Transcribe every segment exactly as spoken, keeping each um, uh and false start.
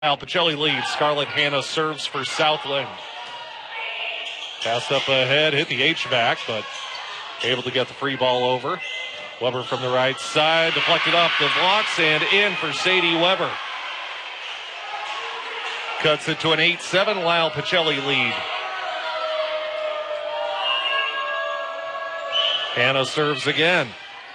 Pacelli leads. Scarlett Hannah serves for Southland. Passed up ahead, hit the H-back, but able to get the free ball over. Weber from the right side, deflected off the blocks and in for Sadie Weber. Cuts it to an eight seven Lyle Pacelli lead. Hannah serves again.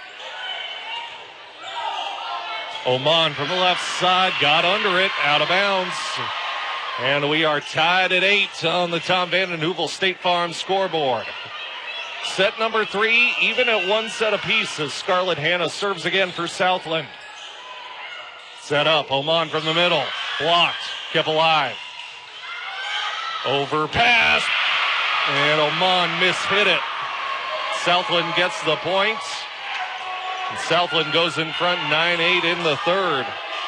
Oman from the left side, got under it, out of bounds. And we are tied at eight on the Tom Vanden Heuvel State Farm scoreboard. Set number three, even at one set apiece as Scarlett Hannah serves again for Southland. Set up, Oman from the middle, blocked, kept alive. Overpass, and Oman mishit it. Southland gets the point. And Southland goes in front nine eight in the third.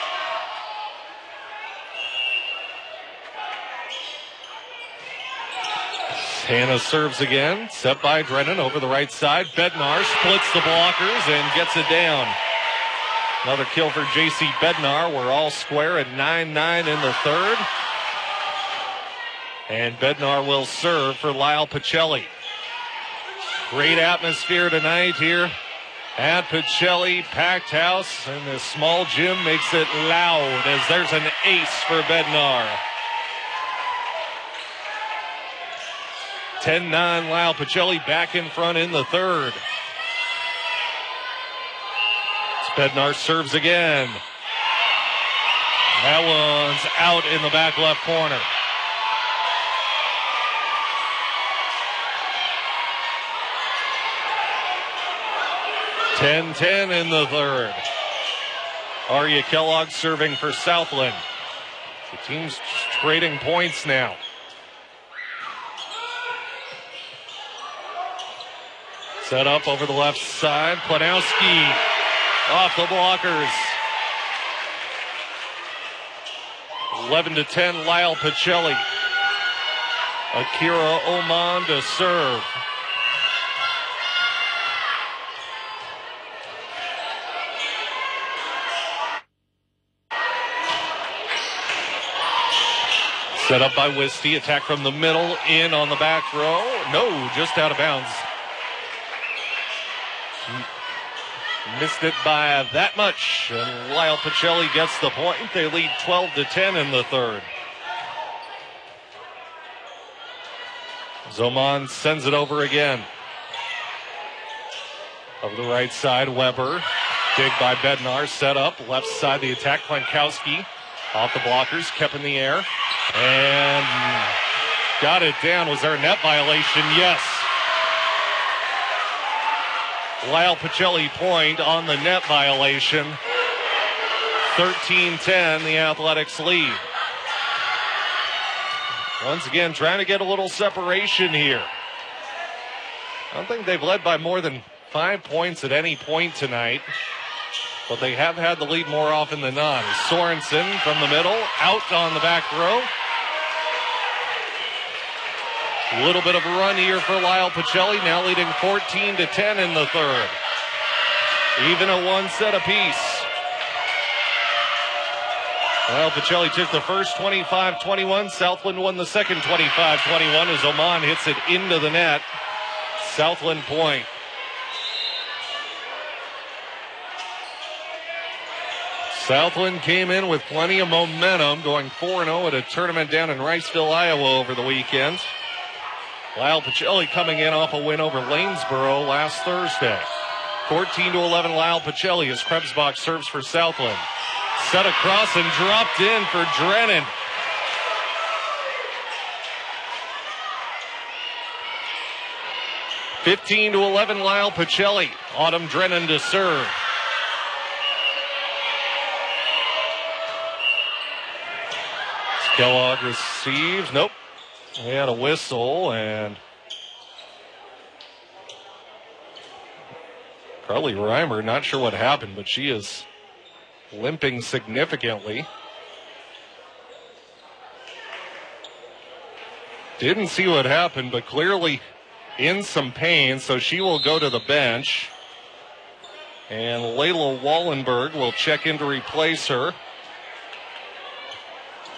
Hannah serves again, set by Drennan over the right side. Bednar splits the blockers and gets it down. Another kill for J C Bednar. We're all square at nine nine in the third. And Bednar will serve for Lyle Pacelli. Great atmosphere tonight here at Pacelli. Packed house, and this small gym makes it loud as there's an ace for Bednar. ten nine Lyle Pacelli back in front in the third. Bednar serves again. That one's out in the back left corner. ten ten in the third. Arya Kellogg serving for Southland. The team's trading points now. Set up over the left side. Planowski off the blockers. eleven to ten, Lyle Pacelli. Akira Oman to serve. Set up by Wisty. Attack from the middle. In on the back row. No, just out of bounds. Missed it by that much. And Lyle Pacelli gets the point. They lead twelve to ten in the third. Zoman sends it over again. Over the right side, Weber. Dig by Bednar. Set up. Left side, the attack. Klankowski off the blockers. Kept in the air. And got it down. Was there a net violation? Yes. Lyle Pacelli point on the net violation. thirteen ten, the Athletics lead. Once again, trying to get a little separation here. I don't think they've led by more than five points at any point tonight, but they have had the lead more often than not. Sorensen from the middle, out on the back row. A little bit of a run here for Lyle Pacelli, now leading fourteen to ten in the third. Even a one set apiece. Lyle Pacelli took the first twenty-five twenty-one. Southland won the second twenty-five twenty-one as Oman hits it into the net. Southland point. Southland came in with plenty of momentum, going four and oh at a tournament down in Riceville, Iowa over the weekend. Lyle Pacelli coming in off a win over Lanesboro last Thursday. fourteen to eleven Lyle Pacelli as Krebsbach serves for Southland. Set across and dropped in for Drennan. fifteen to eleven Lyle Pacelli. Autumn Drennan to serve. Kellogg receives. Nope. They had a whistle, and Carly Reimer, not sure what happened, but she is limping significantly. Didn't see what happened, but clearly in some pain, so she will go to the bench. And Layla Wallenberg will check in to replace her.